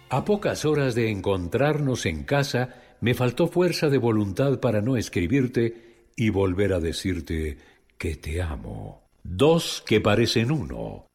A pocas horas de encontrarnos en casa, me faltó fuerza de voluntad para no escribirte y volver a decirte que te amo. Dos que parecen uno,